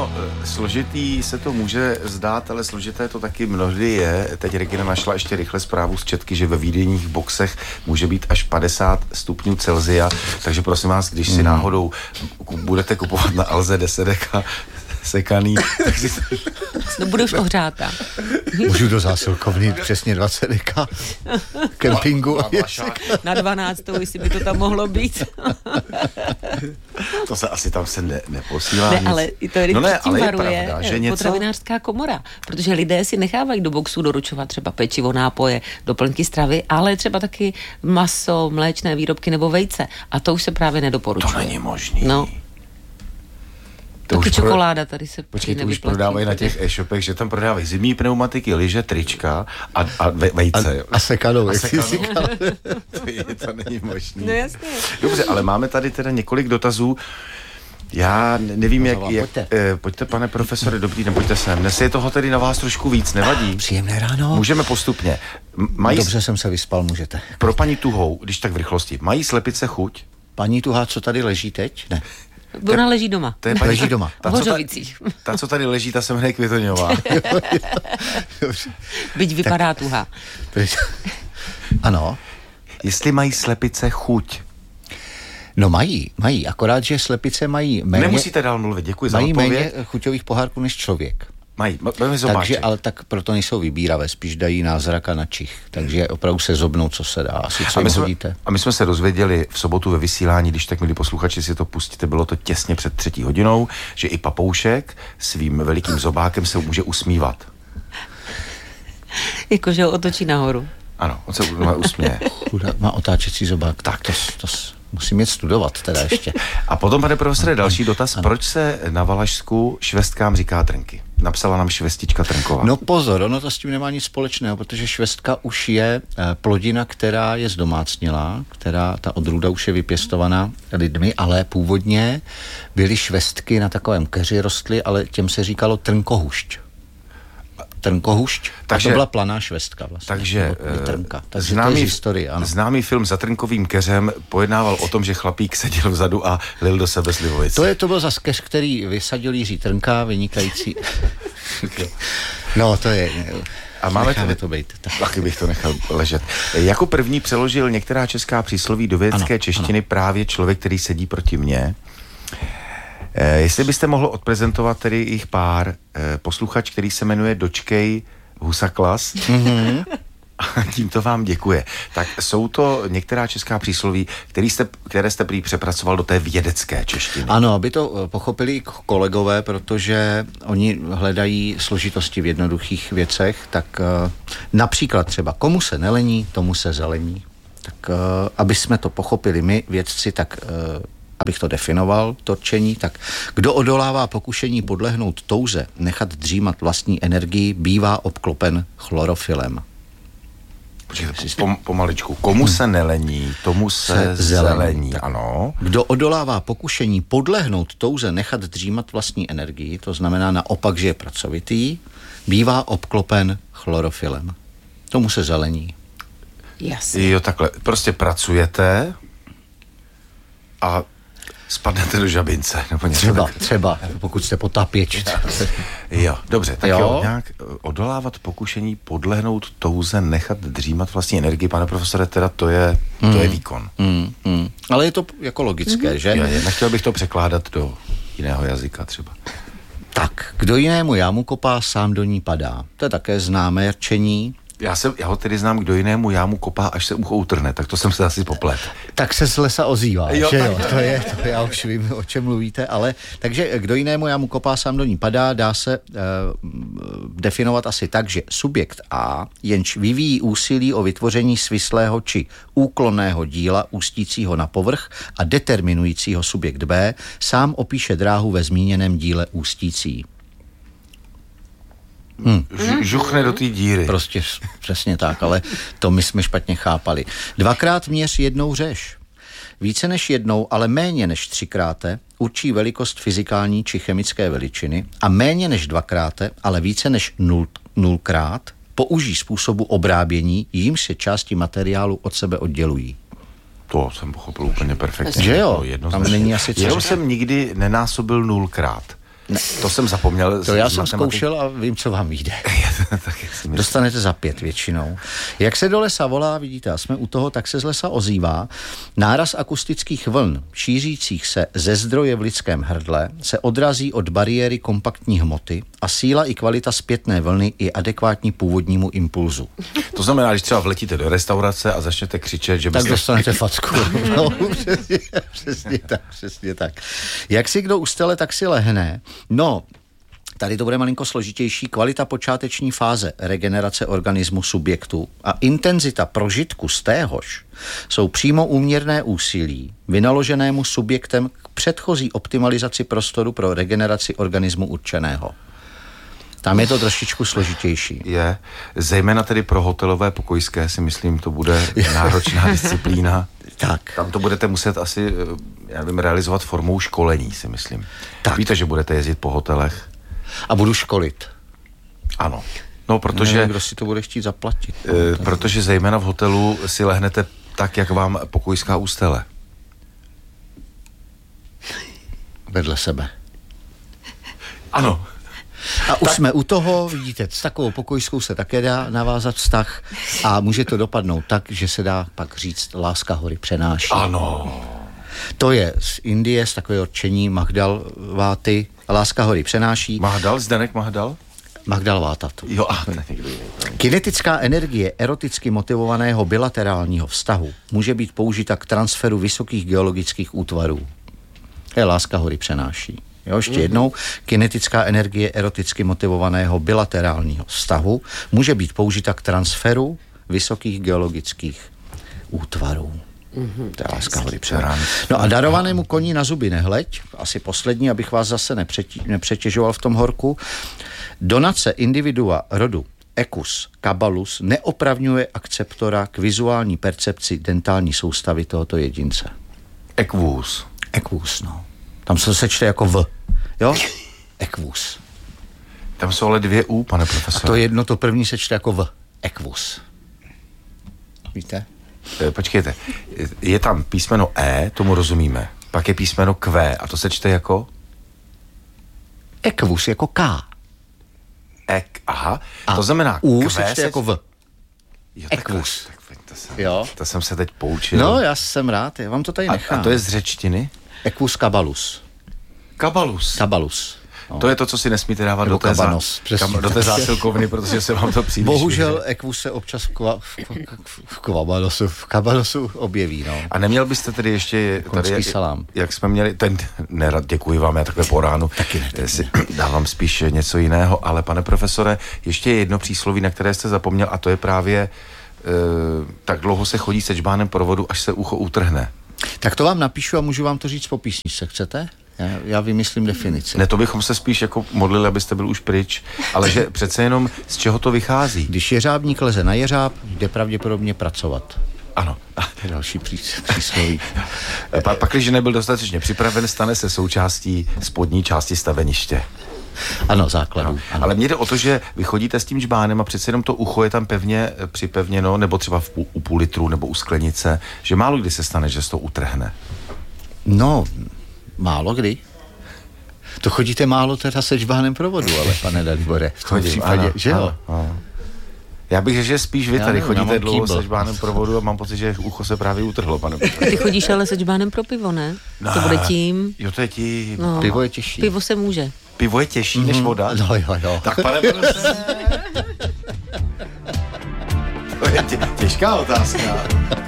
Ono složitý se to může zdát, ale složité to taky mnohdy je. Teď Regina našla ještě rychle zprávu z četky, že ve výdejních boxech může být až 50 stupňů Celsia, takže prosím vás, když si náhodou budete kupovat na Alze 10 sekaný, tak si to... No bude už ohřátá. Můžu do zásilkovny přesně 20 deka kempingu. Na 12. jestli by to tam mohlo být. To se asi tam neposílá Ne, nic. ale to je, ale tím je varuje pravda, že něco... potravinářská komora, protože lidé si nechávají do boxu doručovat třeba pečivo, nápoje, doplňky stravy, ale třeba taky maso, mléčné výrobky nebo vejce. A to už se právě nedoporučuje. To není možný. No. To taky čokoláda tady se počkej, to už prodávají na těch e-shopech, že tam prodávají zimní pneumatiky, lyže, trička a vejce. A sekanou, jak jsi říkal. To není možný. No jasně. Dobře, ale máme tady teda několik dotazů. Já nevím, jak... Pojďte, pane profesore, dobrý den, pojďte sem. Dnes je toho tedy na vás trošku víc, nevadí? Příjemné ráno. Můžeme postupně. Dobře jsem se vyspal, můžete. Pro paní Tuhou, když tak v rychlosti, mají slepice chuť? Paní Tuhá, co tady leží teď? Ne. Ona leží doma. Leží doma. V Hořovicích. Ta, co tady leží, ta se jmenuje Květoňová. Byť vypadá Tuhá. Ano. Jestli mají slepice chuť? No mají, akorát, že slepice mají méně... Nemusíte dál mluvit, děkuji za odpověď. Mají méně chuťových pohárků než člověk. Mají, takže, ale tak proto nejsou vybíravé, spíš dají názrak a načich. Takže opravdu se zobnou, co se dá. Asi co hodíte. A my jsme se dozvěděli v sobotu ve vysílání, když tak, milí posluchači, si to pustíte, bylo to těsně před 3. hodinou, že i papoušek svým velikým zobákem se může usmívat. Jakože ho otočí nahoru. Ano, on se usměje. Má otáčecí zobák. Tak to musím jít studovat teda ještě. A potom, pane profesore, další dotaz. Ano. Proč se na Valašsku švestkám říká trnky? Napsala nám švestička Trnková. No pozor, ono to s tím nemá nic společného, protože švestka už je plodina, která je zdomácnělá, která ta odrůda už je vypěstovaná lidmi, ale původně byly švestky na takovém keři rostly, ale těm se říkalo trnkohušť. Trnkohušť, takže, a to byla planá švestka vlastně. Takže známý, to je historie, ano. Známý film Za trnkovým keřem pojednával o tom, že chlapík seděl vzadu a lil do sebe slivovici. To byl zas keř, který vysadil Jiří Trnka, vynikající. No, to je... A máme to být. Taky bych to nechal ležet. Jako první přeložil některá česká přísloví do vědecké češtiny právě člověk, který sedí proti mně. Jestli byste mohl odprezentovat tedy jich pár, posluchač, který se jmenuje Dočkej Husaklas, a tímto vám děkuje. Tak jsou to některá česká přísloví, které jste prý přepracoval do té vědecké češtiny. Ano, aby to pochopili kolegové, protože oni hledají složitosti v jednoduchých věcech, tak například třeba komu se nelení, tomu se zelení. Tak aby jsme to pochopili my, vědci, tak... abych to definoval, to rčení, tak kdo odolává pokušení podlehnout touze, nechat dřímat vlastní energii, bývá obklopen chlorofilem. Pomaličku. Komu se nelení, tomu se zelení. Ano. Kdo odolává pokušení podlehnout touze, nechat dřímat vlastní energii, to znamená naopak, že je pracovitý, bývá obklopen chlorofilem. Tomu se zelení. Jasně. Jo, takhle. Prostě pracujete a spadnete do žabince. Nebo třeba, pokud jste potápěč. Jo, dobře, tak jo, nějak odolávat pokušení, podlehnout touze, nechat dřímat vlastní energii, pane profesore, teda to je výkon. Ale je to jako logické, že? Nechtěl bych to překládat do jiného jazyka třeba. Tak, kdo jinému jámu kopá, sám do ní padá. To je také známé rčení. Já ho tedy znám, kdo jinému jámu kopá, až se ucho utrhne, tak to jsem se asi poplet. Tak se z lesa ozývá, že jo? To já už vím, o čem mluvíte, ale takže kdo jinému jámu kopá, sám do ní padá, dá se definovat asi tak, že subjekt A, jenž vyvíjí úsilí o vytvoření svislého či úklonného díla ústícího na povrch a determinujícího subjekt B, sám opíše dráhu ve zmíněném díle ústící. Žuchne do té díry. Prostě přesně tak, ale to my jsme špatně chápali. 2krát měř, jednou řeš. Více než jednou, ale méně než 3krát určí velikost fyzikální či chemické veličiny a méně než 2krát, ale více než 0krát použij způsobu obrábění, jímž se části materiálu od sebe oddělují. To jsem pochopil úplně perfektně. Že jo? Tam není asi Jenom jsem nikdy nenásobil 0krát. Ne, to jsem zapomněl. To já jsem zkoušel a vím, co vám vyjde. Dostanete za 5 většinou. Jak se do lesa volá, vidíte, a jsme u toho, tak se z lesa ozývá. Náraz akustických vln, šířících se ze zdroje v lidském hrdle, se odrazí od bariéry kompaktní hmoty a síla i kvalita zpětné vlny je adekvátní původnímu impulzu. To znamená, když třeba vletíte do restaurace a začnete křičet, že byste... Tak dostanete facku. No, přesně tak. Jak si kdo ustele, tak si lehne. No, tady to bude malinko složitější. Kvalita počáteční fáze regenerace organismu subjektu a intenzita prožitku z téhož jsou přímo úměrné úsilí vynaloženému subjektem k předchozí optimalizaci prostoru pro regeneraci organismu určeného. Tam je to trošičku složitější. Je, zejména tedy pro hotelové pokojské si myslím, to bude náročná disciplína. Tak. Tam to budete muset asi, já nevím, realizovat formou školení, si myslím. Tak. Víte, že budete jezdit po hotelech? A budu školit. Ano. No, protože... Nevím, kdo si to bude chtít zaplatit. Protože zejména v hotelu si lehnete tak, jak vám pokojská ustele. Vedle sebe. Ano. A už jsme u toho, vidíte, s takovou pokojskou se také dá navázat vztah a může to dopadnout tak, že se dá pak říct láska hory přenáší. Ano. To je z Indie, z takové odčení Magdalváty. Láska hory přenáší. Mahdal, Zdenek Mahdal? Magdalváta. Jo, a někdo jiný. Kinetická energie eroticky motivovaného bilaterálního vztahu může být použita k transferu vysokých geologických útvarů. To je láska hory přenáší. Jo, ještě jednou, kinetická energie eroticky motivovaného bilaterálního vztahu může být použita k transferu vysokých geologických útvarů. To je láska hory přenáší. No a darovanému koni na zuby nehleď, asi poslední, abych vás zase nepřetěžoval v tom horku. Donace individua rodu Equus caballus neopravňuje akceptora k vizuální percepci dentální soustavy tohoto jedince. Equus. Equus, no. Tam se čte jako V. Jo? Equus. Tam jsou ale 2 U, pane profesore. A to jedno, to první se čte jako V. Equus. Víte? Počkejte. Je tam písmeno E, tomu rozumíme. Pak je písmeno Q a to se čte jako? Equus jako K. Aha. To znamená U Q se čte jako V. Jo, Equus. To jsem se teď poučil. No, já jsem rád, já vám to tady nechám. A to je z řečtiny? Equus caballus. Caballus. Caballus. No. To je to, co si nesmíte dávat do té zásilkovny, protože se vám to příliš... Bohužel Equus se občas v Cabalosu objeví. No. A neměl byste tedy ještě... Konský salám. Jak jsme měli... Nerad, děkuji vám, já takhle po ránu. Taky ne. Si dávám spíš něco jiného, ale pane profesore, ještě jedno přísloví, na které jste zapomněl, a to je právě tak dlouho se chodí se džbánem po vodu, až se ucho utrhne. Tak to vám napíšu a můžu vám to říct po písničce, chcete? Já vymyslím definici. Ne, to bychom se spíš jako modlili, abyste byl už pryč, ale že přece jenom z čeho to vychází. Když jeřábník leze na jeřáb, jde pravděpodobně pracovat. Ano. To je další přísloví. Pak, když nebyl dostatečně připraven, stane se součástí spodní části staveniště. Ano, základu. Ano. Ale mně jde o to, že vy chodíte s tím džbánem a přece jenom to ucho je tam pevně připevněno, nebo třeba u půl litru, nebo u sklenice, že málo kdy se stane, že se to utrhne. No, málo kdy. To chodíte málo teda se džbánem provodu, ale pane Dalibore, v tom případě, ano, že jo? Ano. Já bych řekl, že spíš vy tady chodíte dlouho se džbánem provodu a mám pocit, že ucho se právě utrhlo, pane. Ty chodíš ale se džbánem pro pivo, ne? To bude tím. Jo, to je tím. No. Pivo je těžší. Pivo se může. Pivo je těžší než voda? No jo. Tak pane profesore. To je těžká otázka.